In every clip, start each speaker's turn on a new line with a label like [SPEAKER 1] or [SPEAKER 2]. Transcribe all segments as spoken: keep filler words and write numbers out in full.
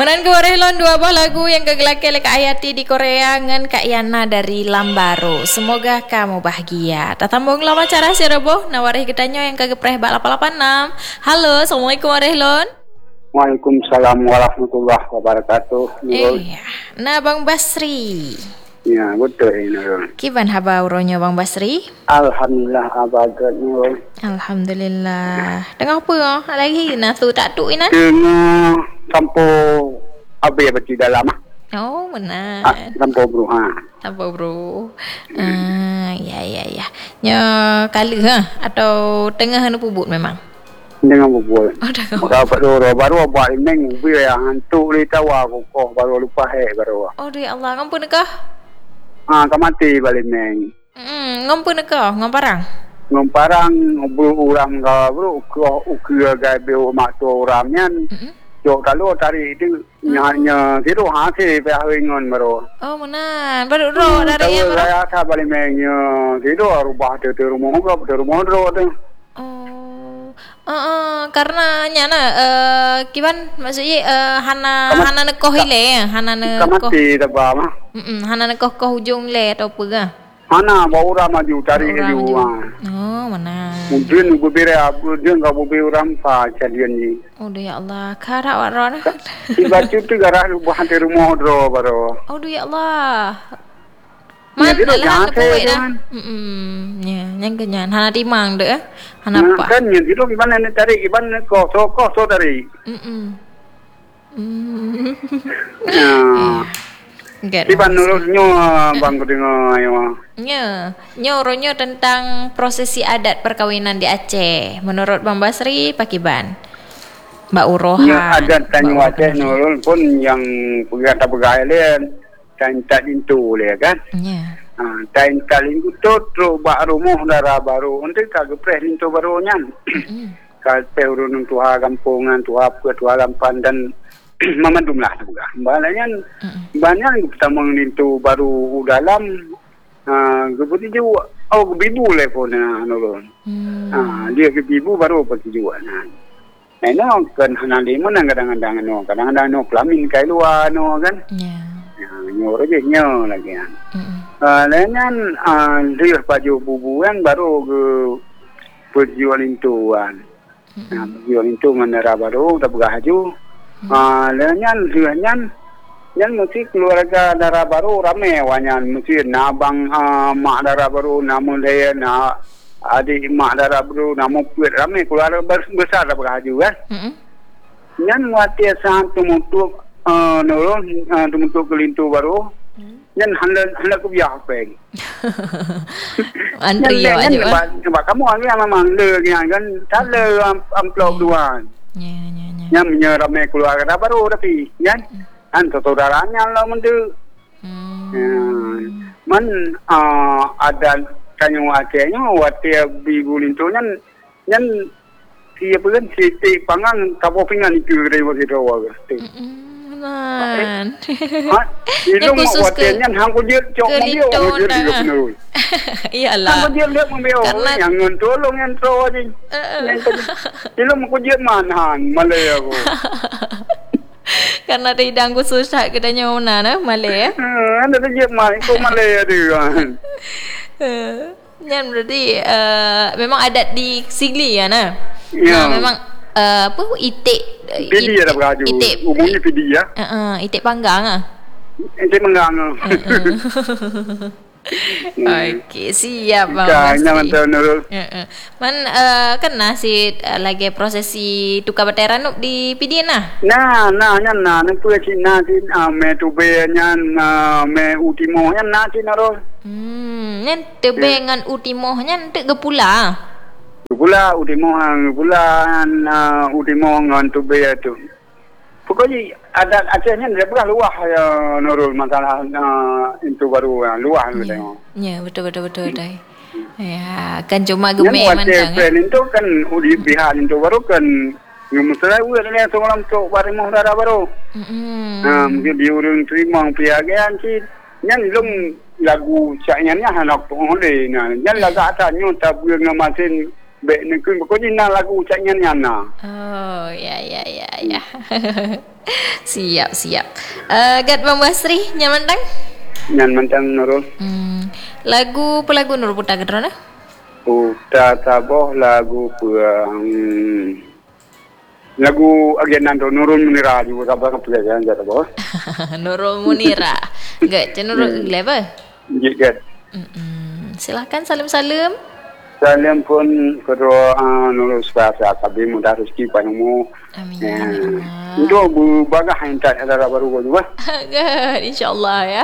[SPEAKER 1] Menan kewarehlon dua buah lagu yang kegelake oleh Kak Hayati di Korea dengan Kak Yana dari Lambaro. Semoga kamu bahagia. Tatambung lama cara si Rebo nawarih ketanyo yang kegepreh bak lapan lapan enam. Halo, Assalamualaikum warehlon.
[SPEAKER 2] Waalaikumsalam warahmatullahi wabarakatuh.
[SPEAKER 1] Eh, nah Bang Basri.
[SPEAKER 2] Ya, betul ini.
[SPEAKER 1] Kiban haba uronyo Bang Basri?
[SPEAKER 2] Alhamdulillah abagat ni.
[SPEAKER 1] Alhamdulillah. Dengar apa oh? Lagi nah tu tak tu inan?
[SPEAKER 2] Dengar sampo abe baca dalam ah.
[SPEAKER 1] Oh, benar.
[SPEAKER 2] Ah, sampo bro ha.
[SPEAKER 1] Sampo bro. Ah, ya ya ya. Nya kala ha atau tengah anu pubut memang.
[SPEAKER 2] Dengan bubul.
[SPEAKER 1] Oh, dah.
[SPEAKER 2] Baru baru baru buat ini ubi yang hantu ni tahu aku kok baru lupa he baru.
[SPEAKER 1] Oh, ya Allah, ngampun nekah?
[SPEAKER 2] Ah, tak mati balik neng.
[SPEAKER 1] Hmm, ngampun nekah? Ngamparang?
[SPEAKER 2] Ngamparang ubu uram ka bro ko ukir ga be mak tu uramnya. Jo kalau tarik itu nyanya gitu ha se be hawengon baru.
[SPEAKER 1] Oh, mana? Baru ro dari ya baru.
[SPEAKER 2] Saya tak balik neng gitu rubah tu tu rumah ko tu rumah ro tu.
[SPEAKER 1] Oh. Uh, uh, karena nyana uh, kiban maksudnya uh, hana Kamat, hana nekoh ile hana nekoh
[SPEAKER 2] kamati tabah mah
[SPEAKER 1] mm hana nekoh koh ujung le atau apa ga
[SPEAKER 2] hana baura maju tarik ju
[SPEAKER 1] oh mana
[SPEAKER 2] mungkin bubire abu dia enggak bubi uram pa jadian ni
[SPEAKER 1] oh ya Allah kara waron
[SPEAKER 2] tiba tu garah buah hantar rumah dro baro
[SPEAKER 1] oh ya Allah man
[SPEAKER 2] ya,
[SPEAKER 1] lah tu kan hmm ya yang kenyan hana timang deh hana apa
[SPEAKER 2] kan yang itu gimana ni tarik gimana kok so kok so tarik
[SPEAKER 1] hmm
[SPEAKER 2] ya di panurutnya bang dengar ayo
[SPEAKER 1] nya nyoronyo tentang prosesi adat perkawinan di Aceh menurut Bang Basri Pakiban Mbak Uroha
[SPEAKER 2] ya adat tanya Aceh nurul pun yang pegata pegawai lain dan tak itu le kan
[SPEAKER 1] ya
[SPEAKER 2] ah tain kali itu tu bak rumah dara baru untuk kagak preh itu baru nyan kal peurun tuha kampungan tuha ke tuha lampan dan mamandum lah juga balanya banyak kita mengintu baru dalam ah kemudian juga oh bibu le pun anu ah dia ke bibu baru pergi juga nah nah kan hanali mana kadang-kadang no kadang-kadang no kelamin kai luar no kan
[SPEAKER 1] ya
[SPEAKER 2] nyor je nyor lagi kan. Ah lainnya ah dia baju bubuan baru ke berjual intuan. Nah, berjual itu menera baru tak berhaju. Ah lainnya lainnya yang mesti keluarga darah baru ramai wanyan mesti nabang ah, mak darah baru namun dia na adik mak darah baru namun puit ramai keluarga besar tak berhaju kan. Yang watia satu mutu Uh, nurul uh, untuk kelintu baru dan hendak hendak kubiah peng
[SPEAKER 1] antri ya aja
[SPEAKER 2] sebab kamu ni memang le kan tak le amplop dua
[SPEAKER 1] ya ya ya
[SPEAKER 2] yang menyeramai keluarga baru tapi kan an saudaranya lah mendu man ada tanyo Acehnya watia bibu lintunya yang siapa kan siti pangang kapo pingan itu dari waktu awal
[SPEAKER 1] man.
[SPEAKER 2] Ha? Ilong mo waten yan hangko dia cok mo bio.
[SPEAKER 1] Iyalah.
[SPEAKER 2] Hangko dia lek mo bio yang ngontolong yan tro din. Ilong mo dia manhan malay ako.
[SPEAKER 1] Karena ada hidang khusus tak kedanya mana na malay eh.
[SPEAKER 2] Ha, ada dia mai ko malay dia kan.
[SPEAKER 1] Yang berarti memang adat di Sigli ya nah.
[SPEAKER 2] Ya.
[SPEAKER 1] Memang Uh, apa itik
[SPEAKER 2] pidi ada beraju umumnya pidi ya
[SPEAKER 1] uh, uh, itik panggang ah
[SPEAKER 2] itik panggang uh,
[SPEAKER 1] uh. Okey siap Bang
[SPEAKER 2] Basri uh,
[SPEAKER 1] uh. Man uh, kena si uh, lagi prosesi tukar bateran di pidi nah
[SPEAKER 2] nah nah nya nah tu Cina sin me tube nya me utimo nya nah Cina ro
[SPEAKER 1] hmm nya tebe ngan utimo nya tek gepula
[SPEAKER 2] pula utimo hang pula uh, utimo ngan tu be tu pokoknya ada Acehnya dia bukan luah ya Nurul masalah uh, itu baru uh, luah gitu
[SPEAKER 1] ya, ya betul betul betul dai ya kan cuma gemeh mandang
[SPEAKER 2] ya itu kan udi bihan itu baru kan ngumusai udah ni seorang tu baru mau darah baru nah mungkin diurung terima piagaan sih yang belum lagu caknya ni anak tu oleh nah yang lagu atasnya tak boleh ngamasin Baik ni kun kau ni nak lagu ucapnya Yana.
[SPEAKER 1] Oh, ya ya ya ya. siap siap. Uh, Gat Bang Basri nyaman tang?
[SPEAKER 2] Nyan mantang Nurul.
[SPEAKER 1] Hmm. Lagu apa lagu Nurul putar ke drone?
[SPEAKER 2] Putar taboh lagu puang. Lagu agenan tu Nurul Munira juga sabar ke pelajaran jatuh bos.
[SPEAKER 1] Nurul Munira. Gat, Nurul hmm. apa?
[SPEAKER 2] Gat.
[SPEAKER 1] Hmm. Silakan salam-salam.
[SPEAKER 2] Salam pun kedua uh, Nurul Sepasa Kabi mudah rezeki padamu.
[SPEAKER 1] Amin.
[SPEAKER 2] Uh, untuk berbagai hantar ada baru juga.
[SPEAKER 1] Gat, insyaAllah ya.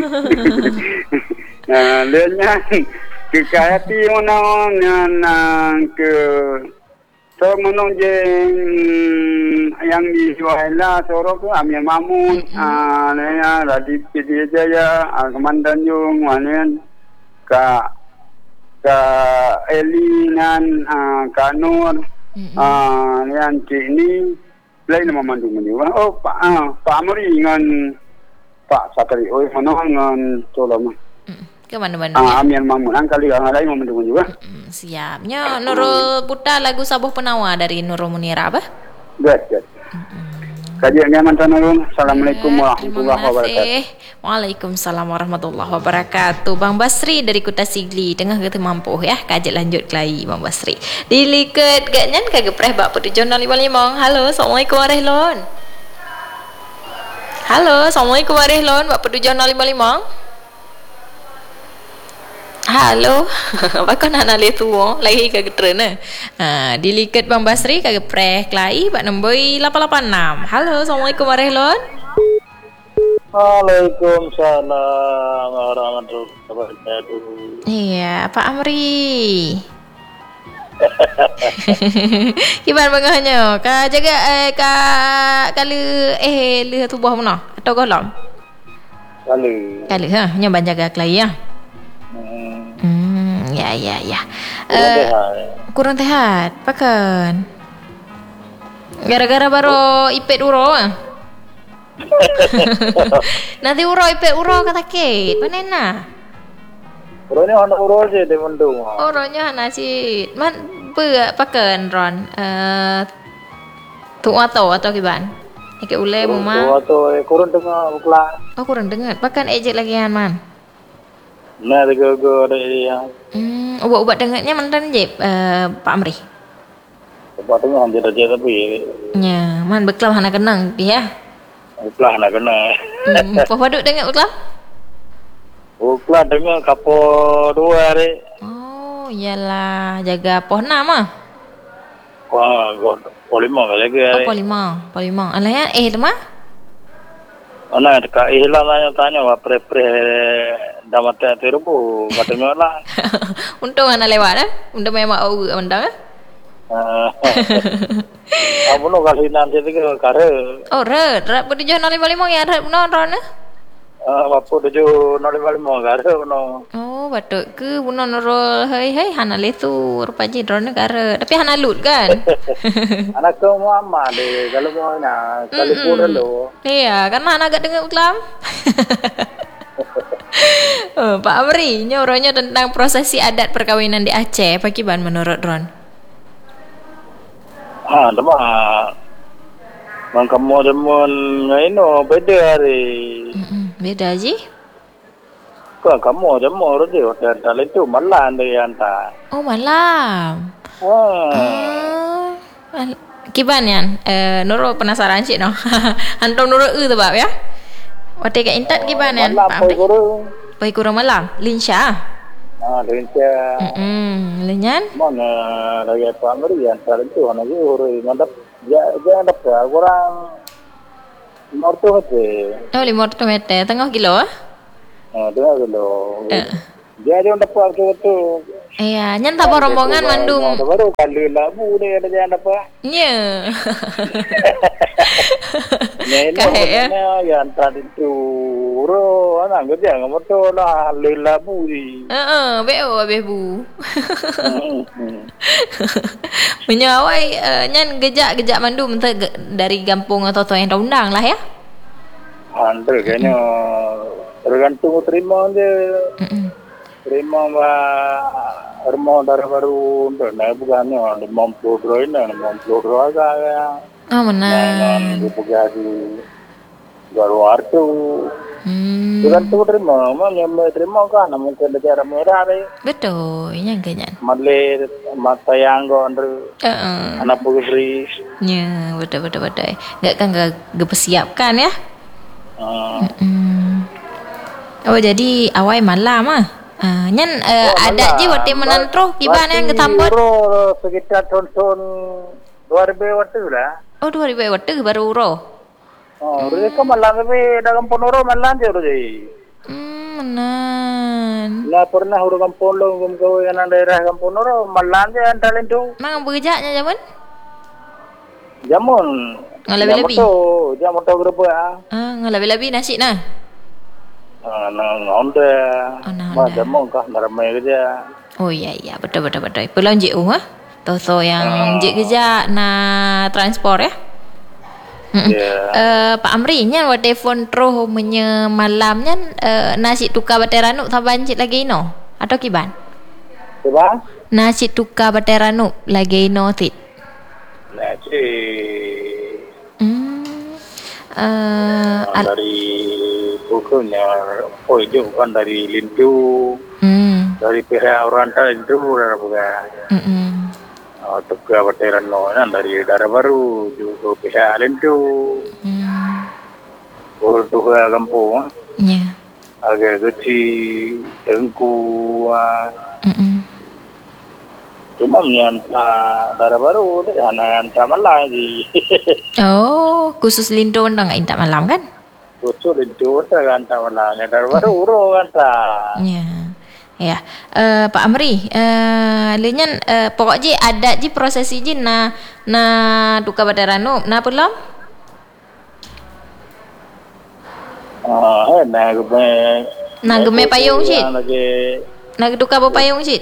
[SPEAKER 2] Nah, lainnya kekayati orang yang ke so menonjeng yang dijual lah sorok ke Amir Mamun, ah, naya Radit Pidi Jaya, Komandan Jung, wanen ka ka Eli dan ka Nur, ah, yang ini lain nama mandu meniwa. Oh Pak ah, Pak Amri dengan Pak Sakari, oh mana dengan tolong.
[SPEAKER 1] Ke mana-mana
[SPEAKER 2] ah, ya? Amir Mamun kali orang lain memendukung juga.
[SPEAKER 1] Mm, siapnya Nurul putar lagu Sabuh Penawar dari Nurul Munira apa?
[SPEAKER 2] Good, good. Kajiannya mantan Nurul. Assalamualaikum warahmatullahi wabarakatuh.
[SPEAKER 1] Waalaikumsalam warahmatullahi wabarakatuh. Bang Basri dari Kuta Sigli tengah kata mampu ya. Kajian lanjut lagi Bang Basri. Diliket gatnyan kagak preh bak putih jurnal lima limong. Halo, assalamualaikum warahmatullahi. Halo, assalamualaikum warahmatullahi bak putih jurnal lima limong. Halo, apa kau nak nalih tua lagi ke getrena? Ha, diliket Bang Basri kagak preh kelai bak nombor lapan lapan enam. Halo, assalamualaikum warahmatullahi.
[SPEAKER 3] Waalaikumsalam warahmatullahi wabarakatuh.
[SPEAKER 1] Iya, Pak Amri. Gimana bangahnya? Ka jaga eh ka kala eh le tu buah mana? Atau golong?
[SPEAKER 3] Kala.
[SPEAKER 1] Kala ha, nya ban jaga kelai ya. Hmm, ya ya ya.
[SPEAKER 3] Kurang
[SPEAKER 1] uh,
[SPEAKER 3] tehat.
[SPEAKER 1] Kurang tehat, pakan. Gara-gara baru ipet uro ah. Nanti uro ipet uro kata ket, panena.
[SPEAKER 3] Uranya anak uro je di mendung.
[SPEAKER 1] Uronya nasi, man be pakan ron. Eh, tu atau atau kiban. Ike ule mama.
[SPEAKER 3] Tu atau kurang tengah uklah.
[SPEAKER 1] Oh kurang dengar, pakan ejek lagi man.
[SPEAKER 3] Nah, go-go dari yang
[SPEAKER 1] Hmm, ubat-ubat dengatnya mantan je uh, Pak Amri.
[SPEAKER 3] tempat tengah dia dia tapi
[SPEAKER 1] Ya, man beklam hana kenang dia.
[SPEAKER 3] uklah nak kena.
[SPEAKER 1] Hmm, apa paduk dengat beklam?
[SPEAKER 3] Uklah dengan kapo dua hari.
[SPEAKER 1] Oh, iyalah jaga poh enam ah.
[SPEAKER 3] Wah, god polima lagi
[SPEAKER 1] Oh,
[SPEAKER 3] hari.
[SPEAKER 1] polima, polima. Alah ya, eh demah.
[SPEAKER 3] Ana dekat ihlan tanya tanya wa pre-pre damat terubu katanya lah.
[SPEAKER 1] Untung ana lewat eh. Untung memang au undang eh.
[SPEAKER 3] Apa no kali nanti tu kare.
[SPEAKER 1] Oh, red, red pun dijual lima lima ya, red benar ron eh.
[SPEAKER 3] Ah, apa tuju nol lima lima kare no.
[SPEAKER 1] Oh, batuk ke buno norol. Hei hei hana le tu rupaji drone kare. Tapi hana lut kan.
[SPEAKER 3] Anak kau mama deh kalau mau nak kalau pun lo.
[SPEAKER 1] Iya, kan hana agak dengar uklam. Oh, Pak Amri, nyoronya tentang prosesi adat perkawinan di Aceh. Bagaimana menurut Ron?
[SPEAKER 3] Ah, demah. Mangkamu demun ngaino beda hari.
[SPEAKER 1] Mm-mm, beda je.
[SPEAKER 3] Kau kamu demo rodi hotel itu malam deh anta.
[SPEAKER 1] Oh, malam.
[SPEAKER 3] Ah.
[SPEAKER 1] Uh, Kiban yan? Eh, Nurul penasaran sih no. Antum Nurul e tu bab ya? Waktu kat intat kiban yan?
[SPEAKER 3] Malam pun kurang.
[SPEAKER 1] Poi kurang malam. Linsya.
[SPEAKER 3] Ah, linsya.
[SPEAKER 1] Hmm, lenyan?
[SPEAKER 3] Mana lagi apa ngeri anta itu anak guru mandap. Ya, jangan dapat kurang morto aja.
[SPEAKER 1] Oh, lima ratus meter. Tengah kilo ah?
[SPEAKER 3] Ah, dengar dulu.
[SPEAKER 1] Uh.
[SPEAKER 3] Dia ada dapat tu.
[SPEAKER 1] Iya, nyan tak rombongan mandum.
[SPEAKER 3] Baru kali labu dia ada jangan dapat.
[SPEAKER 1] Nya.
[SPEAKER 3] Nah, ini ya antara itu ro, anak kerja nggak betul lah labu ni.
[SPEAKER 1] Heeh, beo bebu. Menyawai uh, nyan gejak-gejak mandum dari kampung atau atau yang undang lah ya.
[SPEAKER 3] Antar kayaknya tergantung terima dia. terima mbak rumah darah baru untuk naik bukannya lima puluh dua ini lima puluh dua agak ya.
[SPEAKER 1] Oh benar.
[SPEAKER 3] Nah, di baru artu.
[SPEAKER 1] Hmm.
[SPEAKER 3] Bukan tu terima, mana terima kan? Mungkin negara merah ni.
[SPEAKER 1] Betul, yang ganyan.
[SPEAKER 3] Malah mata yang kau under
[SPEAKER 1] Uh-uh.
[SPEAKER 3] anak putri.
[SPEAKER 1] Ya, betul betul betul. Enggak kan enggak persiapkan ya?
[SPEAKER 3] Uh,
[SPEAKER 1] Hmm. Oh jadi awal malam ah. Ah, nyan uh,
[SPEAKER 3] oh,
[SPEAKER 1] ada je waktu menantro gimana yang ketambut?
[SPEAKER 3] Uro sekitar tahun-tahun dua ribu waktu lah.
[SPEAKER 1] Oh dua ribu waktu baru uro.
[SPEAKER 3] Oh, mereka malam tapi dalam ponoro malam je uro je.
[SPEAKER 1] Hmm, menan.
[SPEAKER 3] Nah pernah uro kampung lo kau yang daerah kampung oro malam je antarin tu.
[SPEAKER 1] Mang bekerjanya zaman?
[SPEAKER 3] Jamun.
[SPEAKER 1] Ngalabi-labi.
[SPEAKER 3] Jamun tu grup ah.
[SPEAKER 1] Ah, ngalabi-labi nasi nah.
[SPEAKER 3] Ah, nang onda.
[SPEAKER 1] Oh, nah,
[SPEAKER 3] Mah
[SPEAKER 1] nah.
[SPEAKER 3] jamun kah ramai kerja.
[SPEAKER 1] Oh iya iya betul betul betul. Pulau J U ha? Toto yang J kerja na transport ya? Mm-mm.
[SPEAKER 3] Ya.
[SPEAKER 1] Uh, Pak Amri nyan wa telefon troh menye malamnya uh, nasi tukar bateranu taban cik lagi no atau kiban?
[SPEAKER 3] Coba?
[SPEAKER 1] Nasi tukar bateranu lagi no tit.
[SPEAKER 3] Nah, si
[SPEAKER 1] Hmm. Uh, al-
[SPEAKER 3] dari bukunya oh itu kan dari Lindu,
[SPEAKER 1] hmm.
[SPEAKER 3] dari pihak orang Lindu bukan.
[SPEAKER 1] Mm-mm.
[SPEAKER 3] Oh, tukar bateran no dari darah baru juga pihak Lindu.
[SPEAKER 1] Hmm.
[SPEAKER 3] Oh, tukar kampung.
[SPEAKER 1] Ya.
[SPEAKER 3] Agak kecil, tengku.
[SPEAKER 1] Mm-mm.
[SPEAKER 3] Cuma nyanta darah baru deh, anak nyanta malah lagi.
[SPEAKER 1] Oh, khusus Lindo ndak enggak intak malam kan?
[SPEAKER 3] Khusus Lindu tak nyanta malah, darah baru uro nyanta.
[SPEAKER 1] Ya. Ya. Uh, Pak Amri, uh, lenyan uh, pokoknya ada je prosesi je na na tukar bateranu na pulang.
[SPEAKER 3] Ah, eh, nah, gue.
[SPEAKER 1] Na geme payung sit.
[SPEAKER 3] Lagi.
[SPEAKER 1] Na tukar payung sit.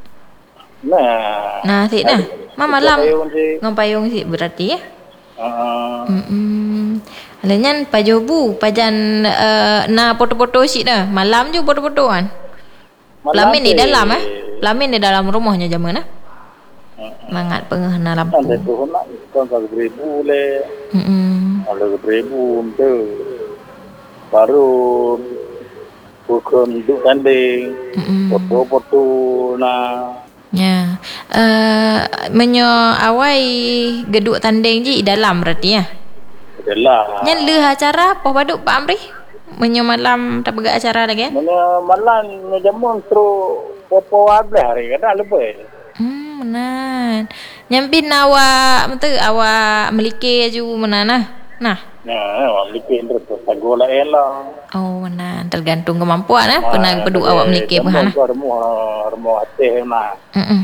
[SPEAKER 3] Nah.
[SPEAKER 1] Nah, sit nah. Ma malam.
[SPEAKER 3] Payung sih.
[SPEAKER 1] Ngom payung sit berarti ya.
[SPEAKER 3] Ah,
[SPEAKER 1] Hmm. Lenyan pajobu pajan uh, na foto-foto sit dah. Malam je foto-foto kan. Pelamin di dalam eh. Pelamin di dalam rumahnya zaman ah. Mangat pengena lampu.
[SPEAKER 3] Ada tu nak kan kalau beribu le.
[SPEAKER 1] Hmm.
[SPEAKER 3] Kalau beribu tu baru bukan hidup kanding.
[SPEAKER 1] Hmm.
[SPEAKER 3] Foto-foto na.
[SPEAKER 1] Ya. Uh, menyo awai geduk tanding je di dalam berarti ya.
[SPEAKER 3] Adalah.
[SPEAKER 1] Nyan le acara apa baduk Pak Amri? Menyo malam tak bergak acara lagi eh?
[SPEAKER 3] Mana malam jamun tru popo abe hari kada lebih.
[SPEAKER 1] Hmm, menan. Nyampin awak betul awak melike aju menanah. Nah.
[SPEAKER 3] Nah, orang likin tu tagola ela.
[SPEAKER 1] Oh, menan. Tergantung kemampuan ah. Pernah beduk awak melike behana.
[SPEAKER 3] Rumah rumah teh na.
[SPEAKER 1] Heeh.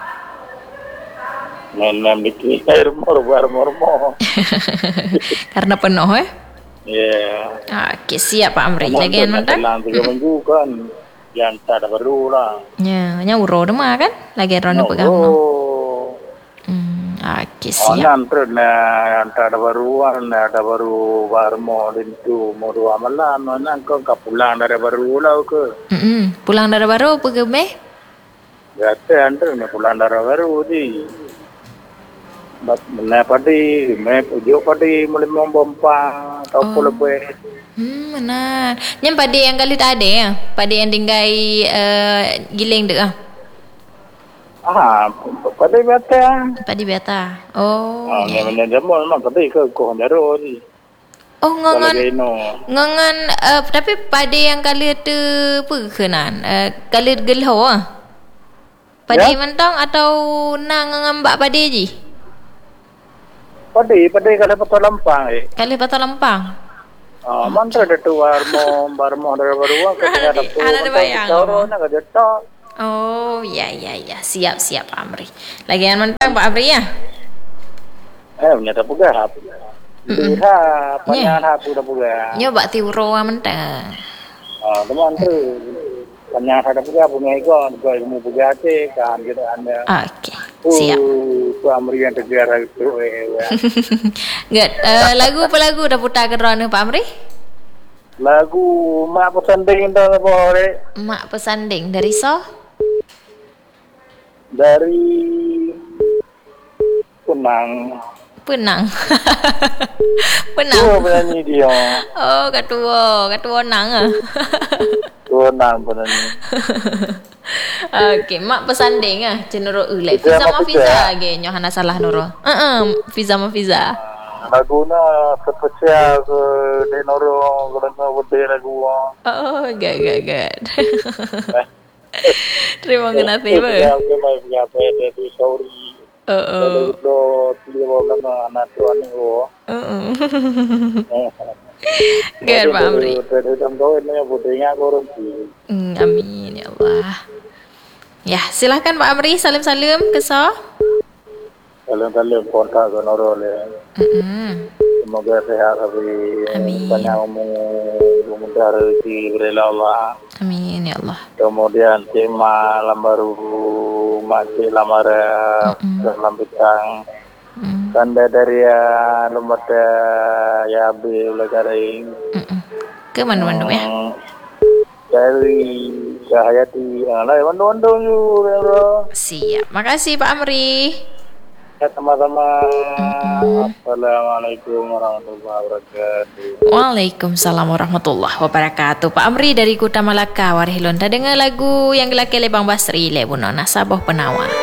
[SPEAKER 3] Memang bikin rumah rumah rumah.
[SPEAKER 1] Karena penuh eh.
[SPEAKER 3] Ya.
[SPEAKER 1] Ah, okey siap Pak Amri. Lagi yang mentang.
[SPEAKER 3] Dalam tiga minggu kan. Yang tak ada baru lah.
[SPEAKER 1] Ya, nya uro demah kan. Lagi rono pegang no. Hmm, okey
[SPEAKER 3] Oh,
[SPEAKER 1] siap.
[SPEAKER 3] nanti na yang tak ada baruan, ada baru barmo itu mau dua malam, mana kau kapulang dari baru lah ke?
[SPEAKER 1] Hmm, pulang dari baru pergi meh.
[SPEAKER 3] Biasa nanti ni pulang dari baru di. Bat mana padi, me pujuk padi mulai membompang, tau pula boleh.
[SPEAKER 1] Hmm, benar. Yang padi yang kali tak ada ya? Padi yang tinggal uh, giling dek ah.
[SPEAKER 3] Ah, padi biasa.
[SPEAKER 1] Padi biata. Oh.
[SPEAKER 3] Ah,
[SPEAKER 1] Ya.
[SPEAKER 3] ni mana jamu memang padi ke kau baru di.
[SPEAKER 1] Oh, ngangan
[SPEAKER 3] no.
[SPEAKER 1] ngangan uh, tapi padi yang kali tu apa kenan? Uh, kali gelau ah. Padi
[SPEAKER 3] Ya?
[SPEAKER 1] mentang atau nang ngambak padi je?
[SPEAKER 3] Padi, padi kalau patah lampang eh.
[SPEAKER 1] Kali patah lempang.
[SPEAKER 3] Ah, mantra ada tu warmo, warmo dari baru kan kita ada tu.
[SPEAKER 1] Ada bayang.
[SPEAKER 3] Tahu nak kerja tak?
[SPEAKER 1] Oh, ya ya ya. Siap siap Pak Amri. Lagi yang mentang Pak Amri ya?
[SPEAKER 3] Eh, punya tak pugah. Lihat, panjang aku dah pugah.
[SPEAKER 1] Nyoba tiuro mentang.
[SPEAKER 3] Ah, teman tu. Panjang ada pugah punya ikon, kau ilmu pugah tu kan kita anda.
[SPEAKER 1] Okey. Siap.
[SPEAKER 3] Tu Amri yang terjara itu.
[SPEAKER 1] Good. Uh, lagu apa lagu dah putar ke drone Pak Amri?
[SPEAKER 3] Lagu mak pesanding dah boleh
[SPEAKER 1] Mak pesanding dari so?
[SPEAKER 3] dari Penang.
[SPEAKER 1] Penang.
[SPEAKER 3] Dua
[SPEAKER 1] Penang.
[SPEAKER 3] penyanyi dia.
[SPEAKER 1] Oh, katua, katua nang ah.
[SPEAKER 3] Dua nang penyanyi.
[SPEAKER 1] Okey, mak pesanding ah, cenderung ulai.
[SPEAKER 3] Fiza
[SPEAKER 1] Fiza
[SPEAKER 3] sama
[SPEAKER 1] ma
[SPEAKER 3] Fiza.
[SPEAKER 1] Fiza ge nyohana salah Nurul. Heeh, Fiza ma Fiza.
[SPEAKER 3] Laguna spesial ke Denoro kerana berdeh lagu.
[SPEAKER 1] Oh, good, good, good. Terima kasih, Ba.
[SPEAKER 3] Ya, ke mai berapa dia tu sorry.
[SPEAKER 1] Oo.
[SPEAKER 3] Do dia bawa anak tu ani oh.
[SPEAKER 1] Oo. Good, Pak Amri.
[SPEAKER 3] Dari tambah ini budenya korun sih.
[SPEAKER 1] Hmm, amin ya Allah. Ya, silahkan Pak Amri salim-salim ke so.
[SPEAKER 3] Kalau-kalau kontak ke Noro le.
[SPEAKER 1] Mm-mm.
[SPEAKER 3] Semoga sehat tapi
[SPEAKER 1] Amin.
[SPEAKER 3] banyak umum mudah rezeki dari Allah.
[SPEAKER 1] Amin ya Allah.
[SPEAKER 3] Kemudian tema lambaru masih lamar dalam bidang
[SPEAKER 1] Mm.
[SPEAKER 3] tanda dari lembaga ya be ulagarai
[SPEAKER 1] Mm-mm. Ke mana-mana ya?
[SPEAKER 3] dari Cahayati lah wandu-wandu you
[SPEAKER 1] Siap. Makasih Pak Amri.
[SPEAKER 3] sama-sama. Assalamualaikum warahmatullahi wabarakatuh.
[SPEAKER 1] Waalaikumsalam warahmatullahi wabarakatuh. Pak Amri dari Kuta Malaka, Warihilon. Tak dengar lagu yang gelak oleh Bang Basri le Bunona Sabah Penawa.